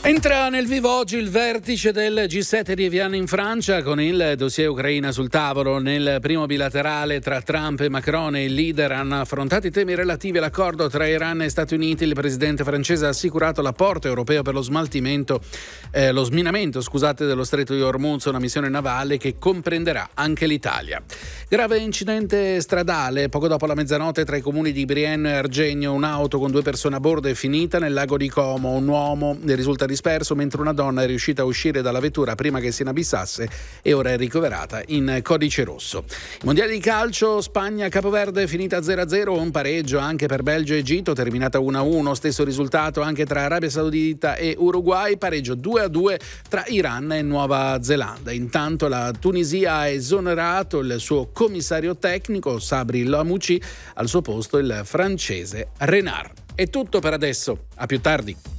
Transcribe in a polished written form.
Entra nel vivo oggi il vertice del G7 di Evian in Francia con il dossier Ucraina sul tavolo. Nel primo bilaterale tra Trump e Macron e il leader hanno affrontato i temi relativi all'accordo tra Iran e Stati Uniti. Il presidente francese ha assicurato l'apporto europeo per lo sminamento dello stretto di Hormuz, una missione navale che comprenderà anche l'Italia. Grave incidente stradale poco dopo la mezzanotte tra i comuni di Brienne e Argegno. Un'auto con 2 persone a bordo è finita nel lago di Como. Un uomo risulta disperso mentre una donna è riuscita a uscire dalla vettura prima che si inabissasse e ora è ricoverata in codice rosso. I mondiali di calcio, Spagna-Capoverde finita 0-0, un pareggio anche per Belgio e Egitto, terminata 1-1, stesso risultato anche tra Arabia Saudita e Uruguay, pareggio 2-2 tra Iran e Nuova Zelanda. Intanto la Tunisia ha esonerato il suo commissario tecnico Sabri Lamouchi, al suo posto il francese Renard. È tutto per adesso, a più tardi.